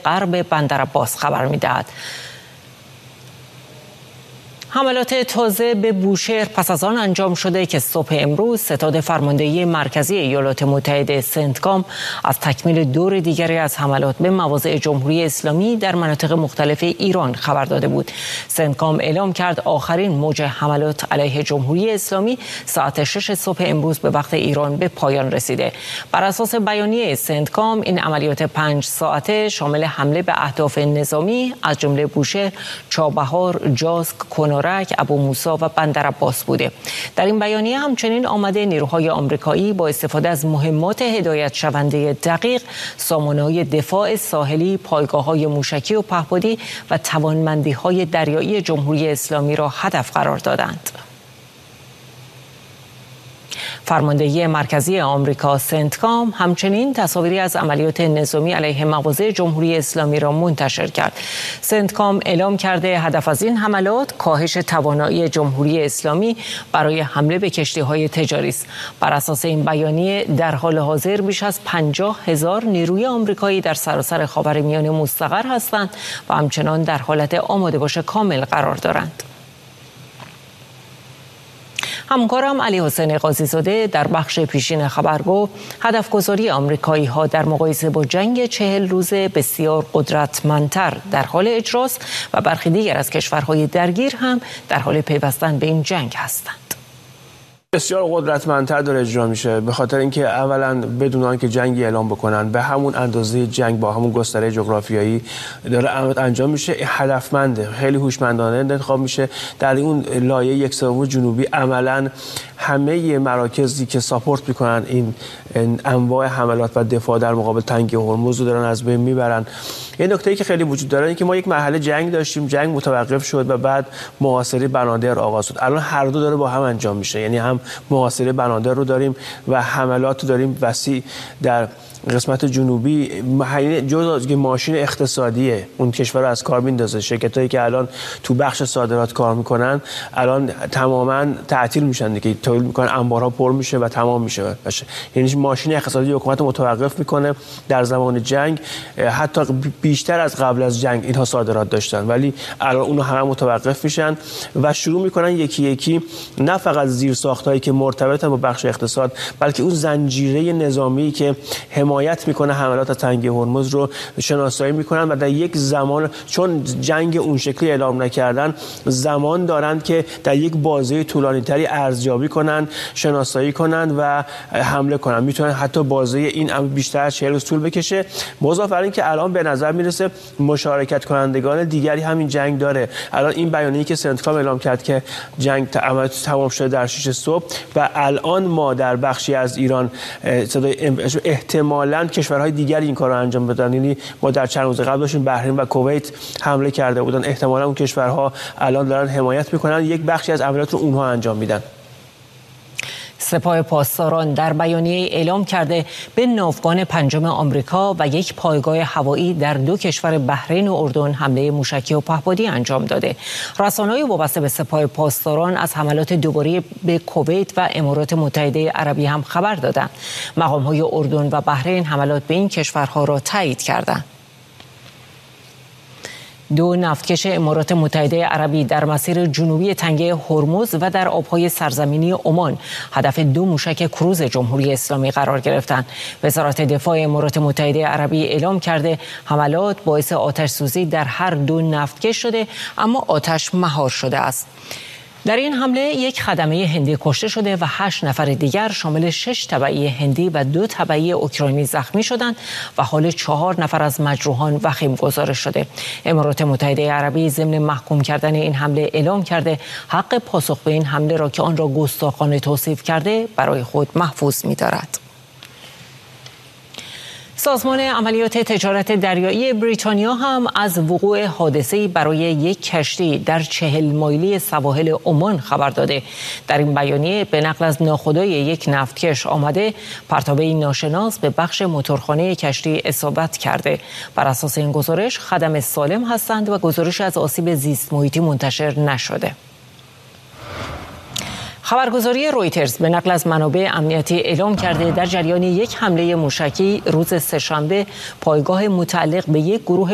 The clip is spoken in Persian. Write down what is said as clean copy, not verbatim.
غرب بندرعباس خبر می‌دهد. حملات تازه به بوشهر پس از آن انجام شده که صبح امروز ستاد فرماندهی مرکزی ایالات متحده سنتکام از تکمیل دور دیگری از حملات به مواضع جمهوری اسلامی در مناطق مختلف ایران خبر داده بود. سنتکام اعلام کرد آخرین موج حملات علیه جمهوری اسلامی ساعت 6 صبح امروز به وقت ایران به پایان رسیده. بر اساس بیانیه سنتکام این عملیات 5 ساعته شامل حمله به اهداف نظامی از جمله بوشهر، چابهار، جاسک، کنارک، ابو موسی و بندرعباس بوده. در این بیانیه همچنین آمده نیروهای آمریکایی با استفاده از مهمات هدایت شونده دقیق، سامانه‌های دفاع ساحلی، پایگاه‌های موشکی و پهپادی و توانمندی‌های دریایی جمهوری اسلامی را هدف قرار دادند. فرماندهی مرکزی آمریکا سنتکام همچنین تصاویری از عملیات نظامی علیه مواضع جمهوری اسلامی را منتشر کرد. سنتکام اعلام کرده هدف از این حملات کاهش توانایی جمهوری اسلامی برای حمله به کشتی‌های تجاری است. بر اساس این بیانیه در حال حاضر بیش از 50,000 نیروی آمریکایی در سراسر خاورمیانه مستقر هستند و همچنان در حالت آماده باش کامل قرار دارند. همکارم علی حسین قاضی زاده در بخش پیشین خبر گفت هدفگذاری آمریکایی ها در مقایسه با جنگ 40 روزه بسیار قدرتمندتر در حال اجراست و برخی دیگر از کشورهای درگیر هم در حال پیوستن به این جنگ هستند. بسیار قدرتمندتر داره اجرا میشه، به خاطر اینکه اولا بدون آنکه جنگی اعلام بکنن به همون اندازه جنگ با همون گستره جغرافیایی داره انجام میشه. هدفمنده، خیلی هوشمندانه انتخاب میشه. در اون لایه 1/3 جنوبی عملا همه مراکزی که ساپورت میکنن این انواع حملات و دفاع در مقابل تنگه هرمز رو دارن از بین میبرن. یه نکته‌ای که خیلی وجود داره اینه که ما یک مرحله جنگ داشتیم، جنگ متوقف شد و بعد محاصره بنادر آغاز شد. الان هر دو داره با هم انجام میشه، یعنی هم محاصره بنادر رو داریم و حملات رو داریم وسیع در قسمت جنوبی. جز از ماشین اقتصادیه اون کشور رو از کار میندازه. شرکتایی که الان تو بخش صادرات کار میکنن الان تماما تعطیل میشن دیگه، تولید میکنن، انبارها پر میشه و تمام میشه. یعنی ماشین اقتصادی حکومت متوقف میکنه. در زمان جنگ حتی بیشتر از قبل از جنگ اینها صادرات داشتن، ولی الان اونها همه متوقف میشن و شروع میکنن یکی یکی نه فقط زیرساختایی که مرتبطن با بخش اقتصاد، بلکه اون زنجیره نظامی که حمایت میکنه حملات از تنگه هرمز رو شناسایی میکنن و در یک زمان، چون جنگ اون شکلی اعلام نکردن، زمان دارند که در یک بازه طولانی تری ارزیابی کنن، شناسایی کنن و حمله کنن. میتونن حتی بازه این بیشتر از 40 روز طول بکشه. مضاف بر این که الان به نظر میرسه مشارکت کنندگان دیگری همین جنگ داره. الان این بیانیه‌ای که سنتکام اعلام کرد که جنگ تمام شده در 6 صبح و الان ما در بخشی از ایران احتمالاً کشورهای دیگری این کار رو انجام بدن. یعنی ما در چند روز قبل داشتیم بحرین و کویت حمله کرده بودن، احتمالاً اون کشورها الان دارن حمایت میکنن، یک بخشی از عملیات رو اونها انجام میدن. سپاه پاسداران در بیانیه اعلام کرده به ناوگان پنجم آمریکا و یک پایگاه هوایی در 2 کشور بحرین و اردن حمله موشکی و پهپادی انجام داده. رسانه‌های وابسته به سپاه پاسداران از حملات دوباره به کویت و امارات متحده عربی هم خبر دادند. مقام‌های اردن و بحرین حملات به این کشورها را تایید کردند. 2 نفتکش امارات متحده عربی در مسیر جنوبی تنگه هرمز و در آبهای سرزمینی عمان هدف 2 موشک کروز جمهوری اسلامی قرار گرفتند. وزارت دفاع امارات متحده عربی اعلام کرده حملات باعث آتش سوزی در هر 2 نفتکش شده، اما آتش مهار شده است. در این حمله 1 خدمه هندی کشته شده و 8 نفر دیگر شامل 6 تبعی هندی و 2 تبعی اوکراینی زخمی شدند و حال 4 نفر از مجروحان وخیم گزارش شده. امارات متحده عربی ضمن محکوم کردن این حمله اعلام کرده حق پاسخ به این حمله را که آن را گستاخانه توصیف کرده برای خود محفوظ می‌دارد. سازمان عملیات تجارت دریایی بریتانیا هم از وقوع حادثه‌ای برای یک کشتی در 40 مایلی سواحل عمان خبر داده. در این بیانیه به نقل از ناخودآگاه یک نفتکش آمده پرتابه ناشناس به بخش موتورخانه کشتی اصابت کرده. بر اساس این گزارش خدم سالم هستند و گزارش از آسیب زیست محیطی منتشر نشده. خبرگزاری رویترز به نقل از منابع امنیتی اعلام کرده در جریان یک حمله موشکی روز سه‌شنبه پایگاه متعلق به یک گروه